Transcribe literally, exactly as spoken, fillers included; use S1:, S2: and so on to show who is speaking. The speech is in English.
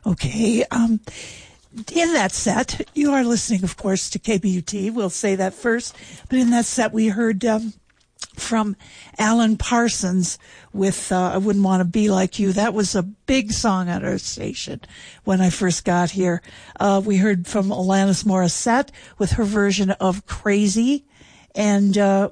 S1: Okay. Um, in that set, you are listening, of course, to K B U T. We'll say that first. But in that set, we heard um, from Alan Parsons with uh, I Wouldn't Want to Be Like You. That was a big song at our station when I first got here. Uh, we heard from Alanis Morissette with her version of Crazy. And uh,